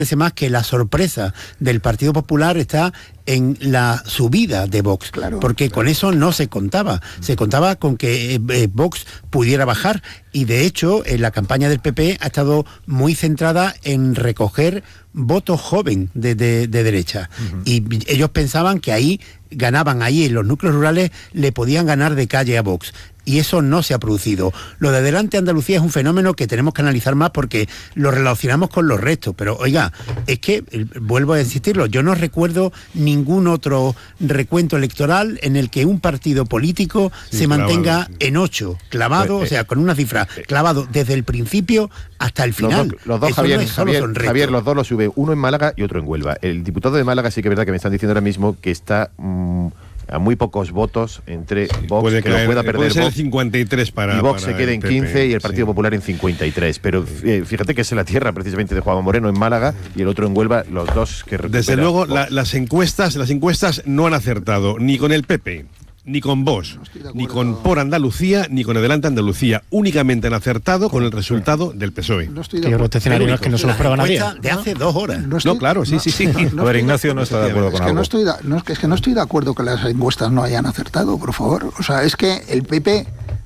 parece más que la sorpresa del Partido Popular está en la subida de Vox, porque con eso no se contaba. Se contaba con que Vox pudiera bajar, y de hecho en la campaña del PP ha estado muy centrada en recoger voto joven de derecha, y ellos pensaban que ahí ganaban, ahí en los núcleos rurales le podían ganar de calle a Vox. Y eso no se ha producido. Lo de Adelante Andalucía es un fenómeno que tenemos que analizar más porque lo relacionamos con los restos. Pero, oiga, es que, vuelvo a insistirlo, yo no recuerdo ningún otro recuento electoral en el que un partido político se mantenga en 8, clavado, o sea, con una cifra, clavado desde el principio hasta el final. Los dos Javier, los dos los sube, uno en Málaga y otro en Huelva. El diputado de Málaga sí que es verdad que me están diciendo ahora mismo que está... a muy pocos votos entre Vox, que lo pueda perder puede ser Vox, 53 para, y Vox para se quede en 15 y el Partido Popular en 53. Pero fíjate que es en la tierra precisamente de Juan Moreno en Málaga y el otro en Huelva, los dos que recuperan. Desde luego las encuestas no han acertado ni con el PP, ni con Vox, ni con Por Andalucía, ni con Adelante Andalucía. Únicamente han acertado con el resultado del PSOE. No estoy de acuerdo. Es que no se lo prueba nadie. De hace 2 horas. Claro, sí. A ver, Ignacio no está de acuerdo con algo. Es que no estoy de acuerdo que las encuestas no hayan acertado, por favor. O sea, es que el PP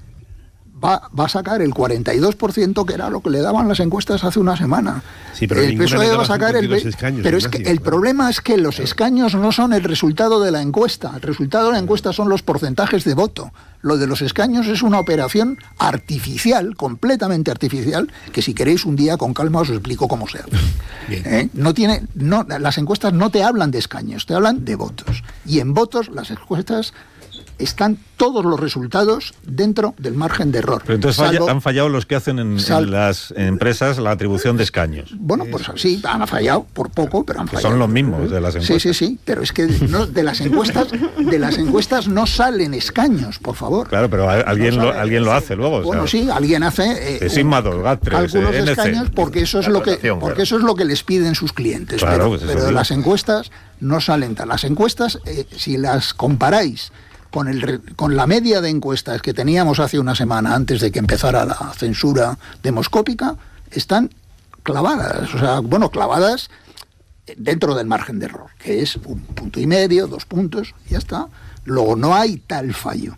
va a sacar el 42%, que era lo que le daban las encuestas hace una semana. Sí, pero el PSOE va a sacar escaños, pero es que el problema es que los escaños no son el resultado de la encuesta. El resultado de la encuesta son los porcentajes de voto. Lo de los escaños es una operación artificial, completamente artificial, que si queréis un día con calma os explico cómo se hace. Las encuestas no te hablan de escaños, te hablan de votos. Y en votos las encuestas están todos los resultados dentro del margen de error. Pero entonces han fallado los que hacen en las empresas la atribución de escaños. Bueno, pues sí, han fallado por poco, pero han fallado. Son los mismos de las encuestas. Sí, pero es que de las encuestas no salen escaños, por favor. Claro, pero alguien lo hace luego. Bueno, o sea, sí, alguien hace cálculos de escaños porque eso es lo que les piden sus clientes. Claro, pero las encuestas no salen tal. Las encuestas, si las comparáis con la media de encuestas que teníamos hace una semana antes de que empezara la censura demoscópica, están clavadas, clavadas dentro del margen de error, que es 1,5 puntos, 2 puntos, y ya está. Luego no hay tal fallo.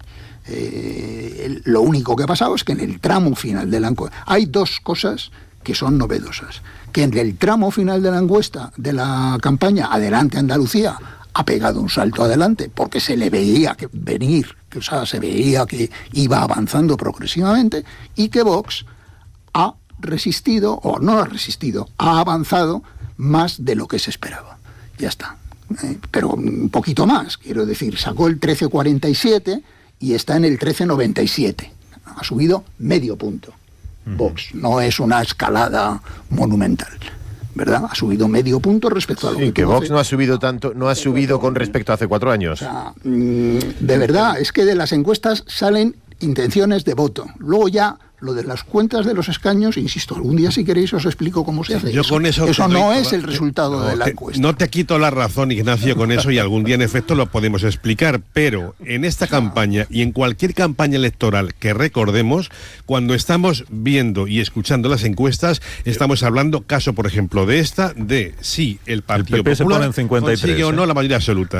Lo único que ha pasado es que en el tramo final de la encuesta hay 2 cosas que son novedosas. Que en el tramo final de la encuesta, de la campaña Adelante Andalucía, ha pegado un salto adelante porque se le veía venir, se veía que iba avanzando progresivamente, y que Vox ha resistido, o no ha resistido, ha avanzado más de lo que se esperaba. Ya está. Pero un poquito más, quiero decir, sacó el 13,47 y está en el 13,97. Ha subido medio punto. Vox no es una escalada monumental, ¿verdad? Ha subido medio punto respecto a lo que Vox no ha subido tanto, no ha subido con respecto a hace 4 años. O sea, de verdad, es que de las encuestas salen intenciones de voto. Luego ya lo de las cuentas de los escaños, insisto, algún día si queréis os explico cómo se hace. Eso no es el resultado de la encuesta. No te quito la razón, Ignacio, con eso, y algún día en efecto lo podemos explicar, pero en esta campaña y en cualquier campaña electoral que recordemos, cuando estamos viendo y escuchando las encuestas, estamos hablando, caso por ejemplo de esta, de si el Partido PP Popular se pone en 53, consigue o no la mayoría absoluta.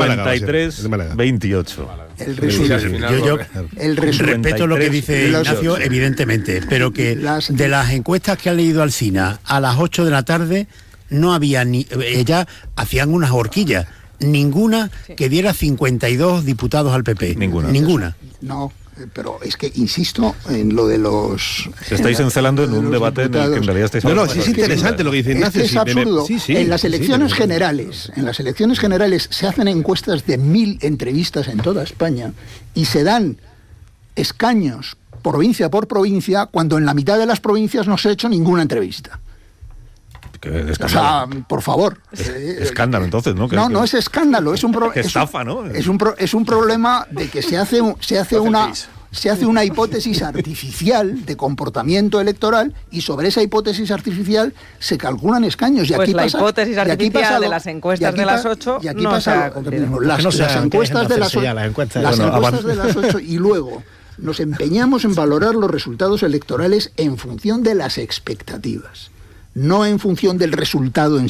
53-28. El resultado. Yo respeto lo que dice Ignacio, evidentemente, pero que de las encuestas que ha leído Alsina a las 8 de la tarde no había ni... Ellas hacían unas horquillas, ninguna que diera 52 diputados al PP. Ninguna. No. Pero es que insisto en lo de los... Se estáis encelando en un debate en el que en realidad estáis... No, sí es interesante lo que dice Ignacio. Es absurdo. En las elecciones generales se hacen encuestas de 1000 entrevistas en toda España y se dan escaños provincia por provincia cuando en la mitad de las provincias no se ha hecho ninguna entrevista. O sea, por favor. Escándalo, entonces, ¿no? No es escándalo, es un problema. Estafa, ¿no? Es un problema de que se hace una hipótesis artificial de comportamiento electoral y sobre esa hipótesis artificial se calculan escaños. Y pues aquí la hipótesis artificial de las encuestas de las 8 y aquí pasa las encuestas de las 8 y luego nos empeñamos en valorar los resultados electorales en función de las expectativas, no en función del resultado en sí.